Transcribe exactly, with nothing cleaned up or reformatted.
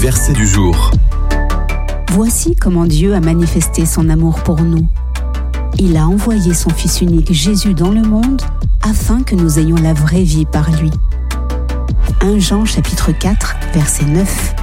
Verset du jour. Voici comment Dieu a manifesté son amour pour nous. Il a envoyé son Fils unique Jésus dans le monde afin que nous ayons la vraie vie par lui. premier Jean chapitre quatre, verset neuf.